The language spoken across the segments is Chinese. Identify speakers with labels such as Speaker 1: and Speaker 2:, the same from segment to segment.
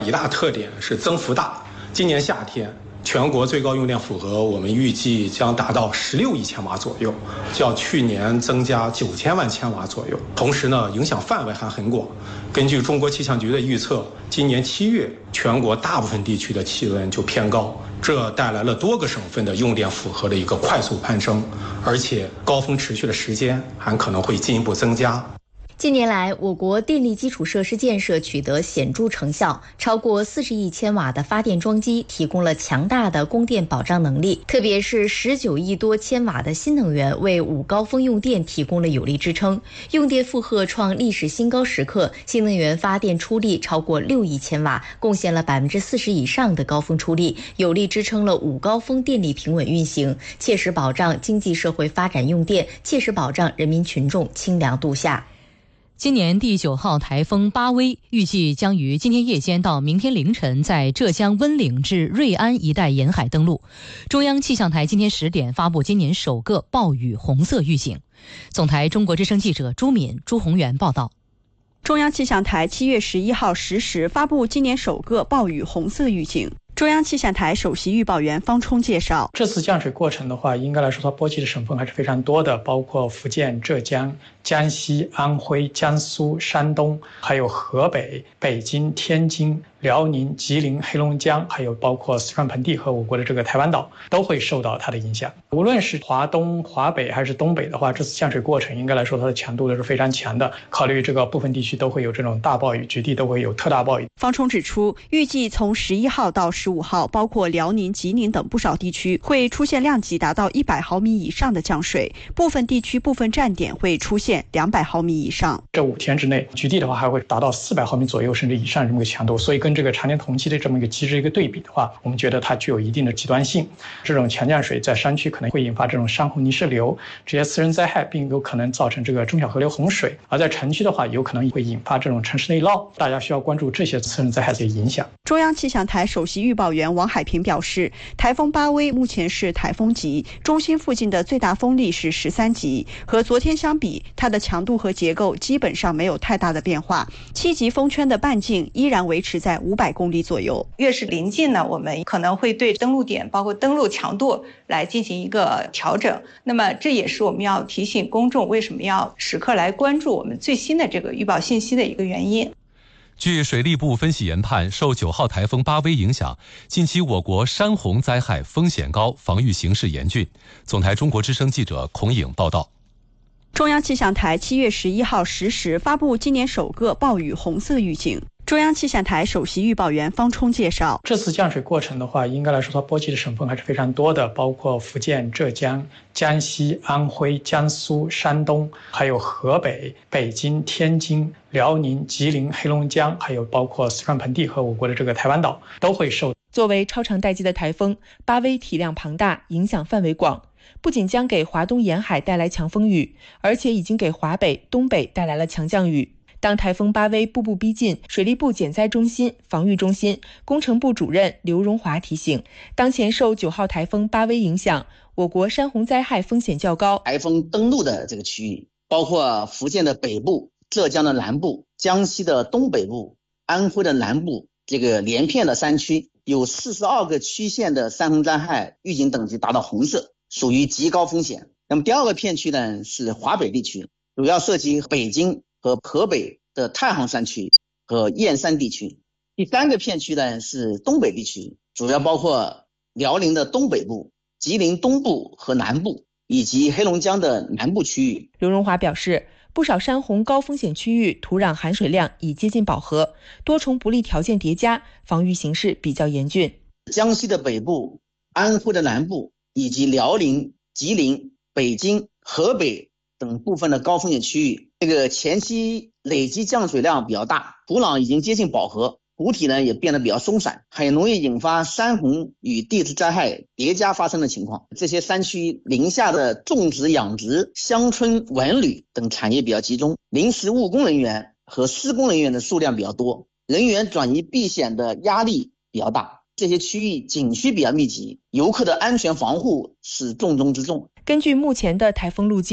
Speaker 1: 一大特点是增幅大。今年夏天全国最高用电负荷我们预计将达到16亿千瓦左右，较去年增加9000万千瓦左右。同时呢，影响范围还很广。根据中国气象局的预测，今年7月全国大部分地区的气温就偏高，这带来了多个省份的用电负荷的一个快速攀升，而且高峰持续的时间还可能会进一步增加。
Speaker 2: 近年来，我国电力基础设施建设取得显著成效，超过40亿千瓦的发电装机提供了强大的供电保障能力，特别是19亿多千瓦的新能源为5高峰用电提供了有力支撑，用电负荷创历史新高时刻，新能源发电出力超过6亿千瓦，贡献了40%以上的高峰出力，有力支撑了5高峰电力平稳运行，切实保障经济社会发展用电，切实保障人民群众清凉度夏。
Speaker 3: 今年第9号台风巴威预计将于今天夜间到明天凌晨在浙江温岭至瑞安一带沿海登陆。中央气象台今天10点发布今年首个暴雨红色预警。总台中国之声记者朱敏、朱宏元报道。
Speaker 4: 中央气象台7月11号10时发布今年首个暴雨红色预警。中央气象台首席预报员方冲介绍，
Speaker 5: 这次降水过程的话，应该来说它波及的省份还是非常多的，包括福建、浙江、江西、安徽、江苏、山东，还有河北、北京、天津、辽宁、吉林、黑龙江，还有包括四川盆地和我国的这个台湾岛都会受到它的影响。无论是华东、华北还是东北的话，这次降水过程应该来说它的强度都是非常强的，考虑这个部分地区都会有这种大暴雨，局地都会有特大暴雨。
Speaker 4: 方冲指出，预计从11号到15号，包括辽宁、吉林等不少地区会出现量级达到100毫米以上的降水，部分地区部分站点会出现200毫米以上。
Speaker 5: 这5天之内，局地的话还会达到400毫米左右甚至以上这么个强度，所以跟这个常年同期的这么一个机制一个对比的话，我们觉得它具有一定的极端性。这种强降水在山区可能会引发这种山洪泥石流这些次生灾害，并有可能造成这个中小河流洪水，而在城区的话有可能会引发这种城市内涝，大家需要关注这些次生灾害的影响。
Speaker 4: 中央气象台首席预报员王海平表示，台风巴威目前是台风级，中心附近的最大风力是13级，和昨天相比，它的强度和结构基本上没有太大的变化，7级风圈的半径依然维持在500公里左右。
Speaker 6: 越是临近呢，我们可能会对登陆点包括登陆强度来进行一个调整，那么这也是我们要提醒公众为什么要时刻来关注我们最新的这个预报信息的一个原因。
Speaker 7: 据水利部分析研判，受9号台风巴威影响，近期我国山洪灾害风险高，防御形势严峻。总台中国之声记者孔颖报道。
Speaker 4: 中央气象台7月11号10时发布今年首个暴雨红色预警。中央气象台首席预报员方冲介绍，
Speaker 5: 这次降水过程的话，应该来说它波及的省份还是非常多的，包括福建、浙江、江西、安徽、江苏、山东，还有河北、北京、天津、辽宁、吉林、黑龙江，还有包括四川盆地和我国的这个台湾岛都会受。
Speaker 8: 作为超长待机的台风，巴威体量庞大，影响范围广，不仅将给华东沿海带来强风雨，而且已经给华北、东北带来了强降雨。当台风巴威步步逼近，水利部减灾中心、防御中心、工程部主任刘荣华提醒，当前受9号台风巴威影响，我国山洪灾害风险较高。
Speaker 9: 台风登陆的这个区域，包括福建的北部、浙江的南部、江西的东北部、安徽的南部，这个连片的山区有42个区县的山洪灾害预警等级达到红色，属于极高风险。那么第二个片区呢是华北地区，主要涉及北京和河北的太行山区和燕山地区。第三个片区呢是东北地区，主要包括辽宁的东北部、吉林东部和南部，以及黑龙江的南部区域。
Speaker 8: 刘荣华表示，不少山洪高风险区域土壤含水量已接近饱和，多重不利条件叠加，防御形势比较严峻。
Speaker 9: 江西的北部、安徽的南部以及辽宁、吉林、北京、河北等部分的高风险区域，这个前期累积降水量比较大，土壤已经接近饱和，湖体呢也变得比较松散，很容易引发山洪与地质灾害叠加发生的情况。这些山区临下的种植、养殖、乡村、文旅等产业比较集中，临时务工人员和施工人员的数量比较多，人员转移避险的压力比较大。这些区域景区比较密集，游客的安全防护是重中之重。
Speaker 8: 根据目前的台风路径，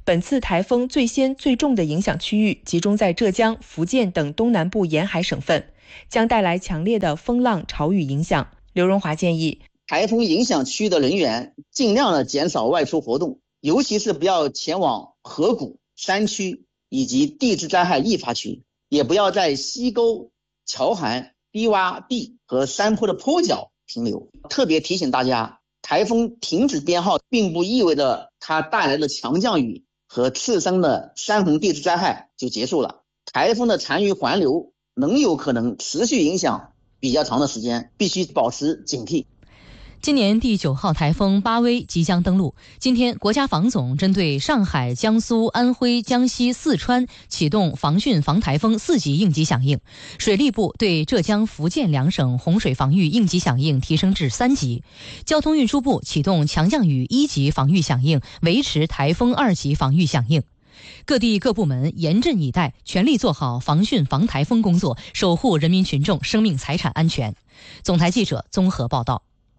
Speaker 8: 本次台风最先最重的影响区域集中在浙江、福建等东南部沿海省份，将带来强烈的风浪潮雨影响。刘荣华建议，
Speaker 9: 台风影响区域的人员尽量的减少外出活动，尤其是不要前往河谷、山区以及地质灾害易发区，也不要在溪沟、桥涵、低洼地和山坡的坡角停留。特别提醒大家，台风停止编号并不意味着它带来的强降雨和次生的山洪地质灾害就结束了。台风的残余环流能有可能持续影响比较长的时间，必须保持警惕。
Speaker 3: 今年第9号台风巴威即将登陆。今天，国家防总针对上海、江苏、安徽、江西、四川启动防汛防台风4级应急响应，水利部对浙江、福建2省洪水防御应急响应提升至3级，交通运输部启动强降雨1级防御响应，维持台风2级防御响应。各地各部门严阵以待，全力做好防汛防台风工作，守护人民群众生命财产安全。总台记者综合报道。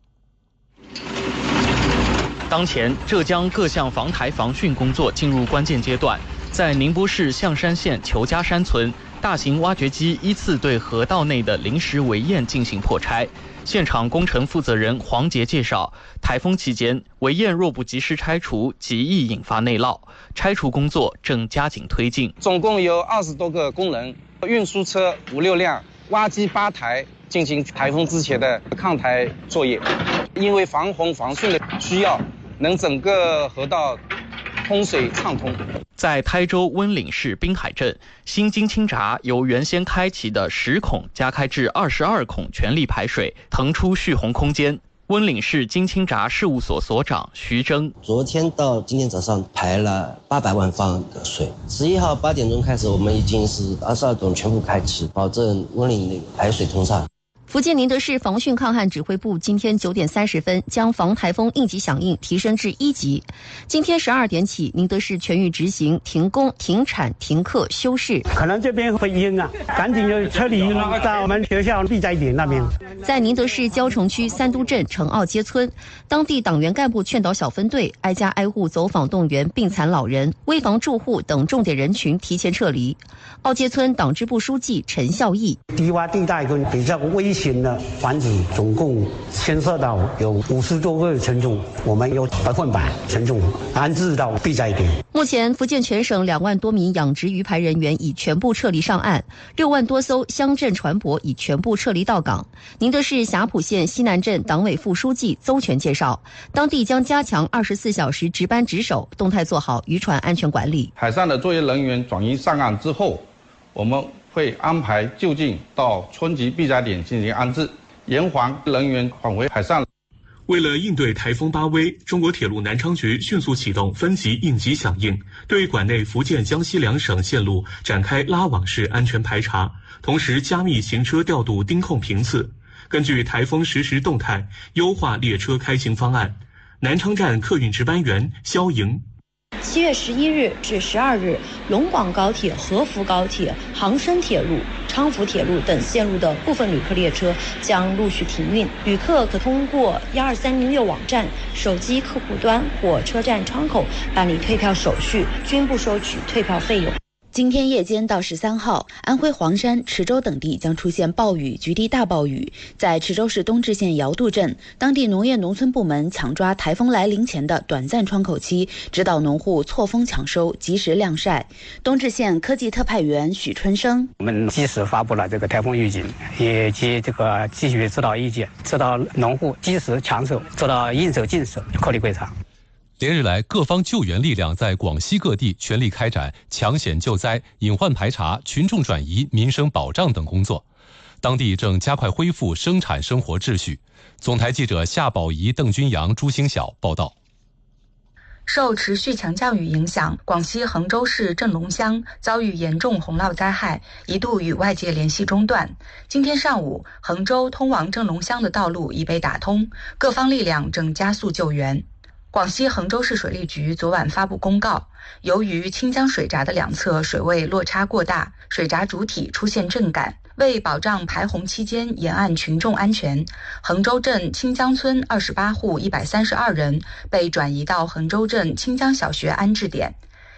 Speaker 10: 当前，浙江各项防台防汛工作进入关键阶段。在宁波市象山县裘家山村，大型挖掘机依次对河道内的临时围堰进行破拆。现场工程负责人黄杰介绍，台风期间，围堰若不及时拆除，极易引发内涝。拆除工作正加紧推进。
Speaker 11: 总共有20多个工人，运输车5、6辆，挖机8台，进行台风之前的抗台作业。因为防洪防汛的需要，能整个河道通水畅通。
Speaker 10: 在台州温岭市滨海镇，新金清闸由原先开启的10孔加开至22孔全力排水，腾出蓄洪空间。温岭市金清闸事务所所长徐峥，
Speaker 12: 昨天到今天早上排了800万方的水。11号8点钟开始，我们已经是22洞全部开启，保证温岭的排水通畅。
Speaker 2: 福建宁德市防汛抗旱指挥部今天9点30分将防台风应急响应提升至1级。今天12点起，宁德市全域执行停工、停产、停课、休市。
Speaker 13: 可能这边会淹啊，赶紧就撤离到我们学校避灾点那边。
Speaker 2: 在宁德市蕉城区三都镇城坳街村，当地党员干部劝导小分队挨家挨户走访动员病残老人、危房住户等重点人群提前撤离。坳街村党支部书记陈孝义，
Speaker 13: 低洼地带跟比较危险的环境，总共牵涉到有50多个村众，我们有100%村众安置到避灾点。
Speaker 2: 目前，福建全省2万多名养殖鱼排人员已全部撤离上岸，6万多艘乡镇船舶已全部撤离到港。宁德市霞浦县西南镇党委副书记邹全介绍，当地将加强24小时值班值守，动态做好渔船安全管理。
Speaker 14: 海上的作业人员转移上岸之后，我们会安排就近到村级避灾点进行安置，严防人员返回海上。
Speaker 15: 为了应对台风巴威，中国铁路南昌局迅速启动分级应急响应，对管内福建、江西2省线路展开拉网式安全排查，同时加密行车调度盯控频次，根据台风实时动态优化列车开行方案。南昌站客运值班员肖莹
Speaker 16: 7月11日至12日，龙广高铁、合福高铁、杭深铁路、昌福铁路等线路的部分旅客列车将陆续停运，旅客可通过12306网站、手机客户端或车站窗口办理退票手续，均不收取退票费用。今天夜间到13号，安徽黄山、池州等地将出现暴雨、局地大暴雨。在池州市东至县尧渡镇，当地农业农村部门抢抓台风来临前的短暂窗口期，指导农户错峰抢收，及时晾晒。东至县科技特派员许春生，
Speaker 17: 我们及时发布了这个台风预警，以及这个继续指导意见，指导农户及时抢收，做到应收尽收，颗粒归场。
Speaker 7: 连日来，各方救援力量在广西各地全力开展抢险救灾、隐患排查、群众转移、民生保障等工作。当地正加快恢复生产生活秩序。总台记者夏宝仪、邓君阳、朱星晓报道。
Speaker 18: 受持续强降雨影响，广西衡州市镇龙乡遭遇严重洪涝灾害，一度与外界联系中断。今天上午，衡州通往镇龙乡的道路已被打通，各方力量正加速救援。广西衡州市水利局昨晚发布公告，由于清江水闸的两侧水位落差过大，水闸主体出现震感，为保障排洪期间沿岸群众安全，衡州镇清江村28户132人被转移到衡州镇清江小学安置点。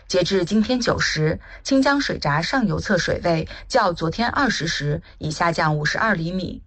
Speaker 18: 截至今天9时，清江水闸上游侧水位较昨天20时已下降52厘米。